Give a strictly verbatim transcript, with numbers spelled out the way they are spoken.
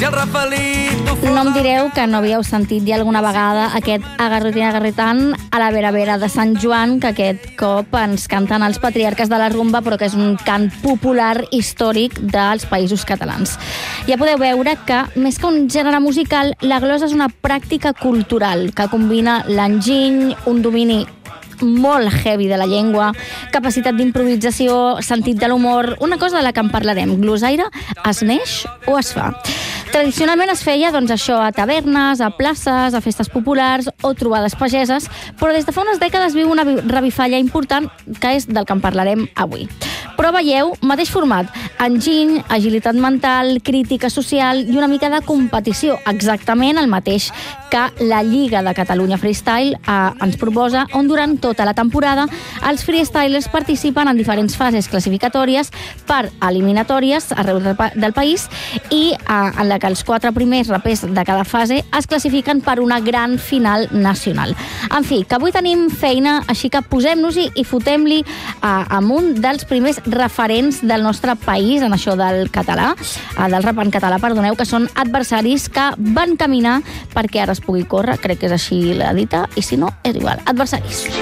No em direu que no havíeu sentit ja alguna vegada aquest agarrotín agarritant a la vera vera de Sant Joan, que aquest cop ens canten els patriarques de la rumba, però que és un cant popular històric dels països catalans. Ja podeu veure que, més que un gènere musical, la glosa és una pràctica cultural que combina l'enginy, un domini molt heavy de la llengua, capacitat d'improvisació, sentit de l'humor, una cosa de la que en parlarem. Glosaire es neix o es fa? Tradicionalment es feia doncs, això a tavernes, a places, a festes populars o trobades pageses, però des de fa unes dècades viu una revifalla important que és del que en parlarem avui. Però veieu, mateix format, enginy, agilitat mental, crítica social i una mica de competició, exactament el mateix que la Lliga de Catalunya Freestyle eh, ens proposa, on durant tota la temporada els freestylers participen en diferents fases classificatòries per eliminatòries arreu del, del país i eh, en la que els quatre primers rapers de cada fase es classifiquen per una gran final nacional. En fi, que avui tenim feina, així que posem-nos-hi i fotem-li eh, amb un dels primers referents del nostre país en això del català, eh, del rap en català, perdoneu, que són adversaris que van caminar perquè ara es pugui córrer, crec que és així la dita, i si no, és igual, adversaris.